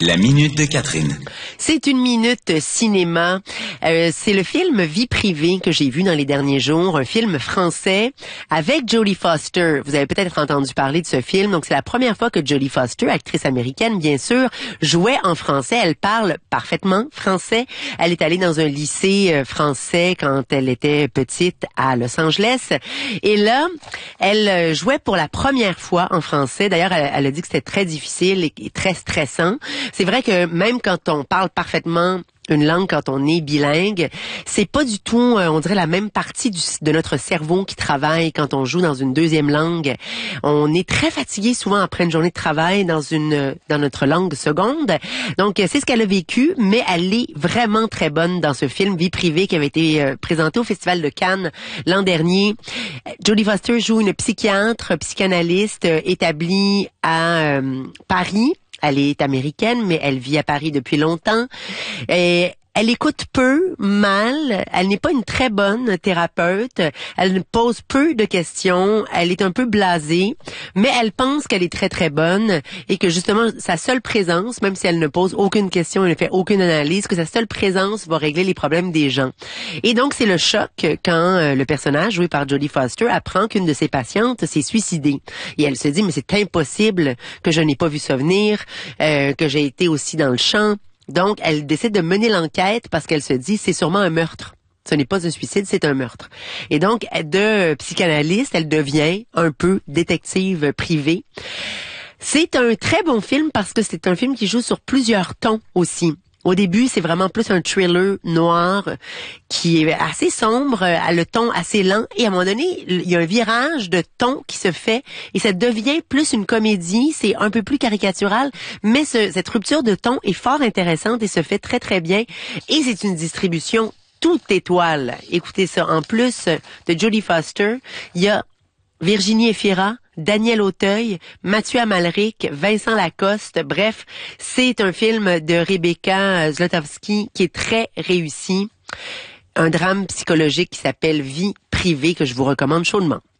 La minute de Catherine. C'est une minute cinéma. C'est le film Vie privée que j'ai vu dans les derniers jours, un film français avec Jodie Foster. Vous avez peut-être entendu parler de ce film. Donc c'est la première fois que Jodie Foster, actrice américaine bien sûr, jouait en français. Elle parle parfaitement français. Elle est allée dans un lycée français quand elle était petite à Los Angeles. Et là, elle jouait pour la première fois en français. D'ailleurs, elle a dit que c'était très difficile et très stressant. C'est vrai que même quand on parle parfaitement une langue, quand on est bilingue, c'est pas du tout, on dirait, la même partie de notre cerveau qui travaille quand on joue dans une deuxième langue. On est très fatigué souvent après une journée de travail dans notre langue seconde. Donc, c'est ce qu'elle a vécu, mais elle est vraiment très bonne dans ce film Vie privée qui avait été présenté au Festival de Cannes l'an dernier. Jodie Foster joue une psychanalyste établie à Paris. Elle est américaine, mais elle vit à Paris depuis longtemps. Et elle écoute peu, mal. Elle n'est pas une très bonne thérapeute. Elle pose peu de questions. Elle est un peu blasée, mais elle pense qu'elle est très, très bonne et que justement, sa seule présence, même si elle ne pose aucune question, elle ne fait aucune analyse, que sa seule présence va régler les problèmes des gens. Et donc, c'est le choc quand le personnage, joué par Jodie Foster, apprend qu'une de ses patientes s'est suicidée. Et elle se dit, mais c'est impossible que je n'ai pas vu ça venir, que j'ai été aussi dans le champ. Donc, elle décide de mener l'enquête parce qu'elle se dit, c'est sûrement un meurtre. Ce n'est pas un suicide, c'est un meurtre. Et donc, de psychanalyste, elle devient un peu détective privée. C'est un très bon film parce que c'est un film qui joue sur plusieurs tons aussi. Au début, c'est vraiment plus un thriller noir qui est assez sombre, à le ton assez lent. Et à un moment donné, il y a un virage de ton qui se fait et ça devient plus une comédie. C'est un peu plus caricatural, mais cette rupture de ton est fort intéressante et se fait très, très bien. Et c'est une distribution toute étoile. Écoutez ça. En plus de Jodie Foster, il y a Virginie Efira, Daniel Auteuil, Mathieu Amalric, Vincent Lacoste. Bref, c'est un film de Rebecca Zlotowski qui est très réussi. Un drame psychologique qui s'appelle Vie privée que je vous recommande chaudement.